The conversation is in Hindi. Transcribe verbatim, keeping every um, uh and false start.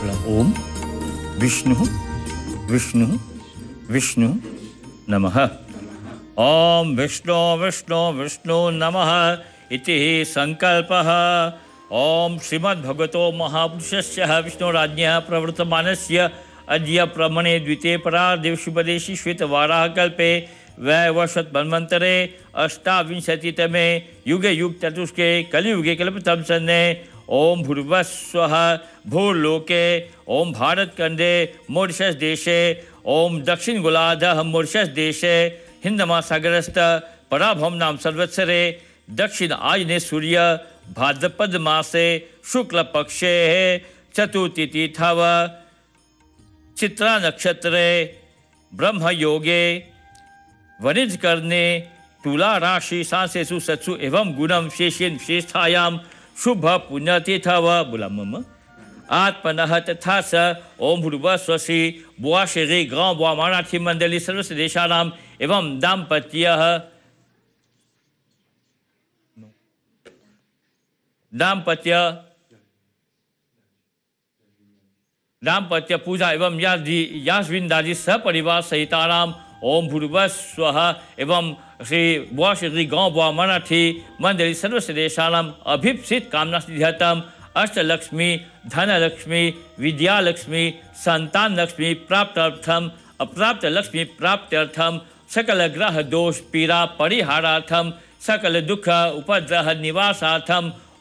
ओम विष्णु विष्णु विष्णु नमः। ओम विष्णु विष्णु विष्णु नमः इति संकल्पः। ओम श्रीमद्भगवतो महापुरुषस्य विष्णुराज्ञः प्रवर्तमानस्य अद्य ब्रह्मणे द्वितीये परार्धे श्वेतवाराहकल्पे वैवस्वत मन्वन्तरे अष्टाविंशतितमे युगे युग चतुष्के कलियुगे कल्पतम सन्ने ओम भूर्भुवस्वः भूर्लोके ओम भारतखंडे मॉरिशस देशे ओम दक्षिण गोलार्धः मॉरिशस देशे हिंद महासागरस्थ पराभव नाम संवत्सरे दक्षिण आयने सूर्य भाद्रपद मासे शुक्ल पक्षे चतुर्थी तिथव चित्रा नक्षत्रे ब्रह्म योगे वनिज करने तुला राशि सांसेसु सत्सु एवं गुणम शेषेन श्रेष्ठायाम शुभ पुण्यतिथव बुलम आत्मनः तथा स ओम भूर्भुवस्वसी बुआ श्री गांव बुआ मराठी मंडली सर्वस्व देशानाम एवं दाम्पत्य दाम्पत्य दाम्पत्य पूजा एवं यास्विंदादि सपरिवार सहितानाम ओम भूर्भुवस्वः एवं श्री बुआ श्री गांव बुआ मराठी मंडली सर्वस्व देशानाम अभिप्सित कामना सिद्ध्यर्थम अष्टलक्ष्मी धनलक्ष्मी विद्यालक्ष्मी संतान लक्ष्मी प्राप्त्यर्थम अप्राप्त लक्ष्मी प्राप्त्यर्थम सकल ग्रह दोष पीड़ा परिहारार्थम सकल दुख उपद्रव निवासार्थम